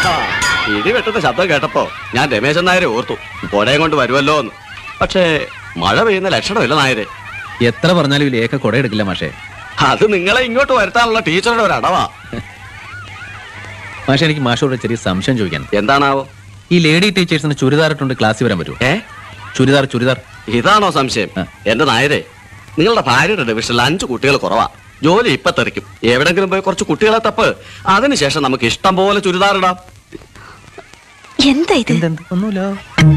ഇടി വെട്ടുന്ന ശബ്ദം കേട്ടപ്പോ ഞാൻ രമേശൻ നായരെ ഓർത്തു കൊടയും കൊണ്ട് വരുമല്ലോ എന്ന്. പക്ഷേ മഴ പെയ്യുന്ന ലക്ഷണമില്ല നായരെ. എത്ര പറഞ്ഞാലും ഈ ലേഖ കൊട എടുക്കില്ല മാഷേ. അത് നിങ്ങളെ ഇങ്ങോട്ട് വരുത്താനുള്ള ടീച്ചറുടെ ഒരു അടവാ. മാഷെ, എനിക്ക് മാഷോട് ചെറിയ സംശയം ചോദിക്കാൻ. എന്താണാവോ? ഈ ലേഡി ടീച്ചേഴ്സിന് ചുരിദാർ ഇട്ടുകൊണ്ട് ക്ലാസ്സിൽ വരാൻ പറ്റുമോ? ചുരിദാർ ഇതാണോ സംശയം? എന്റെ നായരെ, നിങ്ങളുടെ ഭാര്യയുടെ ഡിവിഷനിൽ 5 കുട്ടികൾ കുറവാ. ജോലി ഇപ്പൊ തെറിക്കും. എവിടെങ്കിലും പോയി കുറച്ച് കുട്ടികളെ തപ്പ്. അതിനുശേഷം നമുക്ക് ഇഷ്ടം പോലെ ചുരിദാർ ഇടാം. എന്താ ഇത്? ഒന്നുമില്ല.